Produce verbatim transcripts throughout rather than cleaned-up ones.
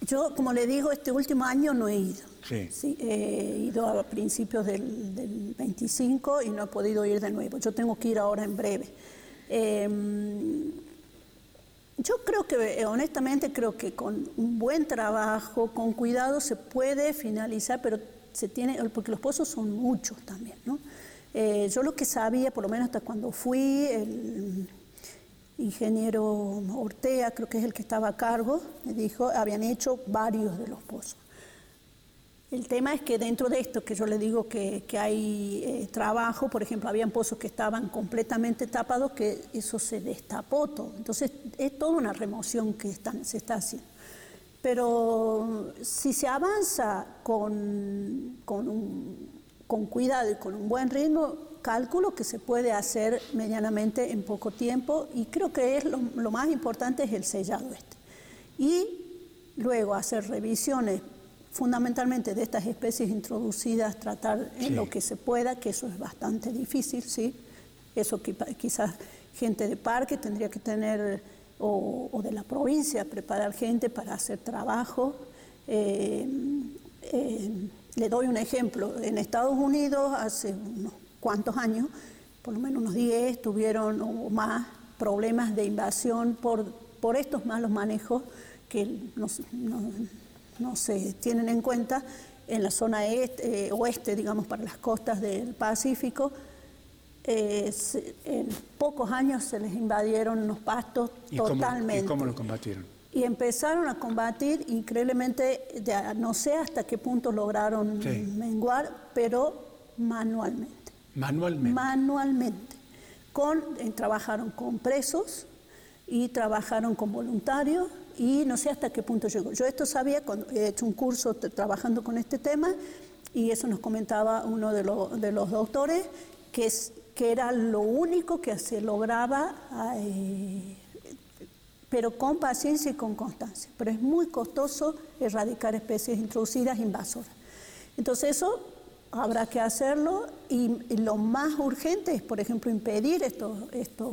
Yo, como le digo, este último año no he ido. Sí. Sí, he ido a principios del, del veinticinco y no he podido ir de nuevo. Yo tengo que ir ahora en breve. Eh, yo creo que, honestamente, creo que con un buen trabajo, con cuidado, se puede finalizar, pero se tiene, porque los pozos son muchos también, ¿no? Eh, yo lo que sabía, por lo menos hasta cuando fui, el ingeniero Ortea, creo que es el que estaba a cargo, me dijo, habían hecho varios de los pozos. El tema es que dentro de esto, que yo le digo que, que hay eh, trabajo, por ejemplo, habían pozos que estaban completamente tapados, que eso se destapó todo. Entonces, es toda una remoción que están, se está haciendo. Pero si se avanza con, con, un, con cuidado y con un buen ritmo, calculo que se puede hacer medianamente en poco tiempo, y creo que es lo, lo más importante es el sellado este. Y luego hacer revisiones fundamentalmente de estas especies introducidas, tratar en sí. lo que se pueda, que eso es bastante difícil, ¿sí? Eso que, quizás gente de parque tendría que tener, o, o de la provincia, preparar gente para hacer trabajo. Eh, eh, le doy un ejemplo. En Estados Unidos, hace unos cuantos años, por lo menos unos diez, tuvieron o más problemas de invasión por, por estos malos manejos que no, no no se tienen en cuenta en la zona este, eh, oeste, digamos, para las costas del Pacífico. Eh, se, en pocos años se les invadieron los pastos ¿Y totalmente. Cómo, ¿Y cómo lo combatieron? Y empezaron a combatir increíblemente, de, no sé hasta qué punto lograron sí. menguar, pero manualmente. ¿Manualmente? Manualmente. Con, eh, trabajaron con presos y trabajaron con voluntarios, y no sé hasta qué punto llegó. Yo esto sabía cuando he hecho un curso trabajando con este tema, y eso nos comentaba uno de, lo, de los doctores, que, es, que era lo único que se lograba, eh, pero con paciencia y con constancia. Pero es muy costoso erradicar especies introducidas invasoras. Entonces eso habrá que hacerlo, y, y lo más urgente es, por ejemplo, impedir estos... estos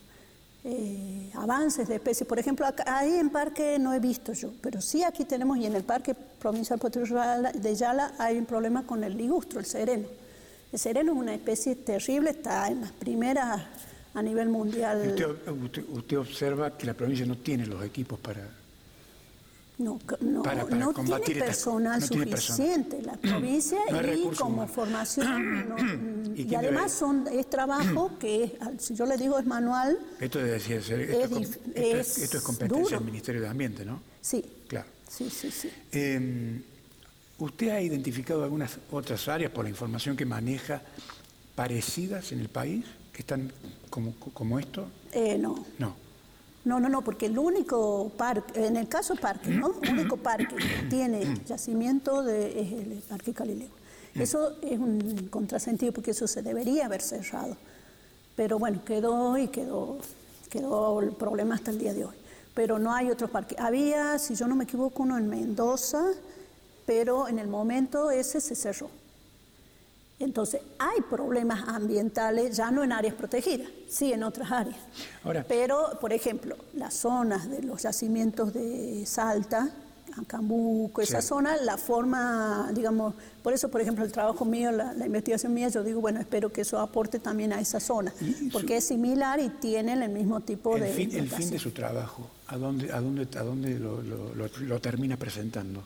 Eh, avances de especies. Por ejemplo, acá, ahí en Parque no he visto yo, pero sí aquí tenemos, y en el Parque Provincial Potro de Yala hay un problema con el ligustro, el sereno. El sereno es una especie terrible, está en las primeras a nivel mundial. Usted, usted, usted observa que la provincia no tiene los equipos para... No, no, para, para no tiene personal no suficiente tiene la provincia no y como humanos. formación no, y, y además son, es trabajo que es, si yo le digo es manual, esto es, decir, esto, es, es, esto, es, esto es competencia duro. del Ministerio de Ambiente, ¿no? Sí, claro. Sí, sí, sí. Eh, ¿Usted ha identificado algunas otras áreas, por la información que maneja, parecidas en el país, que están como, como esto? Eh, no. No. No, no, no, porque el único parque, en el caso parque, ¿no? El único parque que tiene yacimiento de, es el Parque Calileo. Eso es un contrasentido, porque eso se debería haber cerrado. Pero bueno, quedó y quedó, quedó el problema hasta el día de hoy. Pero no hay otro parque. Había, si yo no me equivoco, uno en Mendoza, pero en el momento ese se cerró. Entonces, hay problemas ambientales, ya no en áreas protegidas, sí en otras áreas. Ahora, pero, por ejemplo, las zonas de los yacimientos de Salta, Acambuco, esa sí. zona, la forma, digamos, por eso, por ejemplo, el trabajo mío, la, la investigación mía, yo digo, bueno, espero que eso aporte también a esa zona, porque su, es similar y tienen el mismo tipo el de... Fin, el fin de su trabajo, ¿a dónde, a dónde, a dónde lo, lo, lo, lo termina presentando?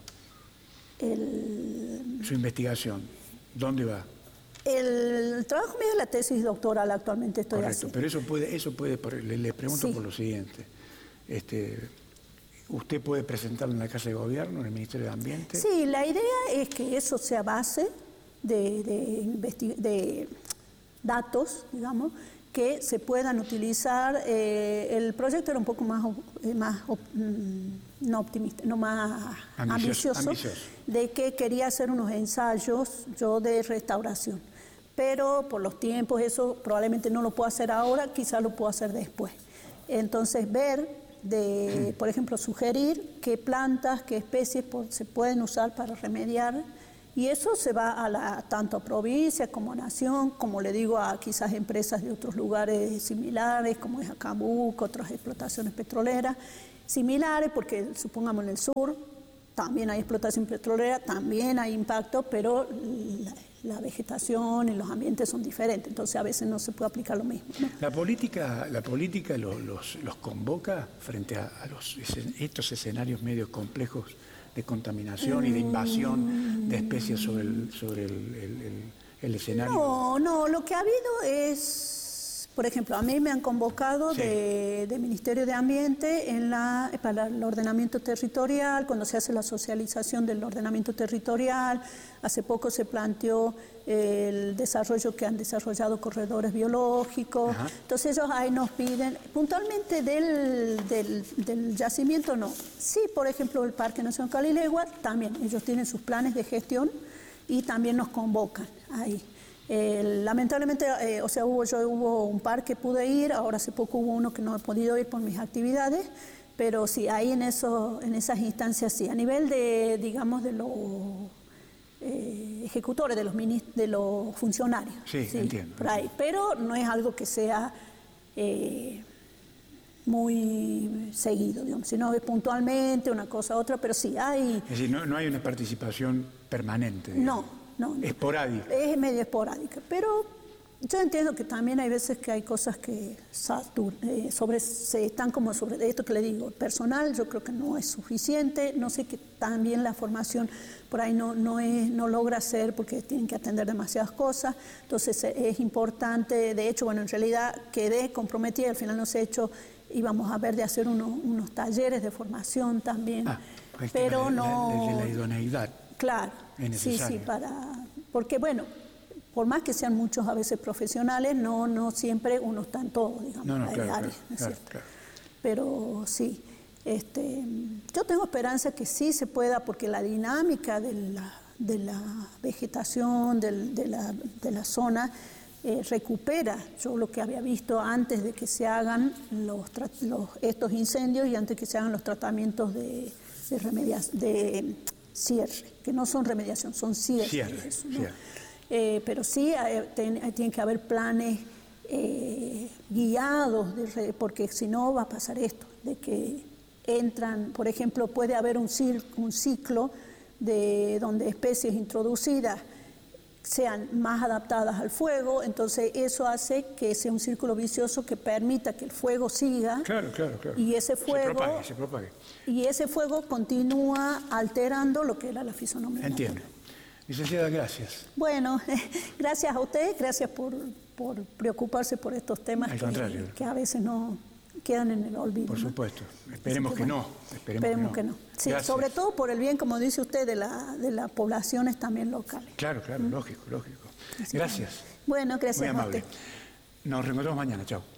El, su investigación, ¿dónde va? El trabajo mío es la tesis doctoral, actualmente estoy Correcto, haciendo. pero eso puede, eso puede por, le, le pregunto sí. por lo siguiente. Este, ¿Usted puede presentarlo en la Casa de Gobierno, en el Ministerio de Ambiente? Sí, la idea es que eso sea base de, de, de datos, digamos, que se puedan utilizar. Eh, el proyecto era un poco más, más no optimista, no más ambicioso, ambicioso, ambicioso, de que quería hacer unos ensayos yo de restauración. Pero por los tiempos eso probablemente no lo puedo hacer ahora, quizás lo puedo hacer después. Entonces ver, de, por ejemplo, sugerir qué plantas, qué especies se pueden usar para remediar, y eso se va a la, tanto a provincia como a nación, como le digo, a quizás empresas de otros lugares similares, como es Acambuco, otras explotaciones petroleras similares, porque supongamos en el sur también hay explotación petrolera, también hay impacto, pero la, la vegetación y los ambientes son diferentes, entonces a veces no se puede aplicar lo mismo, ¿no? La política, la política los, los, los convoca frente a, a los, estos escenarios medio complejos de contaminación mm. y de invasión de especies sobre el, sobre el, el, el, el escenario. No, no, lo que ha habido es, por ejemplo, a mí me han convocado sí. de, de Ministerio de Ambiente en la, para el ordenamiento territorial, cuando se hace la socialización del ordenamiento territorial. Hace poco se planteó el desarrollo que han desarrollado corredores biológicos. Ajá. Entonces ellos ahí nos piden, puntualmente del, del, del yacimiento no. Sí, por ejemplo, el Parque Nacional Calilegua, también ellos tienen sus planes de gestión y también nos convocan ahí. Eh, lamentablemente, eh, o sea, hubo, yo hubo un par que pude ir, ahora hace poco hubo uno que no he podido ir por mis actividades, pero sí, ahí en, eso, en esas instancias sí, a nivel de, digamos, de los eh, ejecutores, de los, de los funcionarios. Sí, sí, entiendo. Por ahí, pero no es algo que sea eh, muy seguido, digamos, sino es puntualmente una cosa u otra, pero sí hay... Es decir, no, no hay una participación permanente, digamos. No. No, no. Esporádica. Es medio esporádica, pero yo entiendo que también hay veces que hay cosas que saturan, eh, sobre, se están como sobre esto que le digo, personal yo creo que no es suficiente, no sé que también la formación por ahí no, no, es, no logra ser porque tienen que atender demasiadas cosas, entonces es importante, de hecho, bueno, en realidad quedé comprometida, al final no se ha hecho, íbamos a ver de hacer uno, unos talleres de formación también, ah, pues pero la, no... Desde la idoneidad. Claro, sí, sí, para, porque bueno, por más que sean muchos a veces profesionales, no, no siempre uno está en todo, digamos, no, no, claro, área, claro, ¿no es claro, cierto? claro. Pero sí, este, yo tengo esperanza que sí se pueda, porque la dinámica de la, de la vegetación, del, de, la, de la zona, eh, recupera yo lo que había visto antes de que se hagan los, los, estos incendios y antes que se hagan los tratamientos de, de remediación, de cierre, que no son remediación, son cierre. Cierre, eso, ¿no? cierre. Eh, pero sí eh, ten, tienen que haber planes eh, guiados, de re, porque si no va a pasar esto, de que entran, por ejemplo, puede haber un, cir, un ciclo de donde especies introducidas sean más adaptadas al fuego, entonces eso hace que sea un círculo vicioso que permita que el fuego siga. Claro, claro, claro. Y ese fuego, se propague, se propague. Y ese fuego continúa alterando lo que era la fisonomía. Entiendo. Licenciada, gracias. Bueno, gracias a usted, gracias por, por preocuparse por estos temas Al que, contrario. que a veces no quedan en el olvido. Por supuesto. ¿No? Esperemos que, que bueno, no. Esperemos, esperemos que que no. no. Sí, sobre todo por el bien, como dice usted, de, la, de las poblaciones también locales. Claro, claro, ¿Mm? lógico, lógico. Así gracias. Que, bueno, gracias Muy a amable. usted. Nos reencontramos mañana. Chao.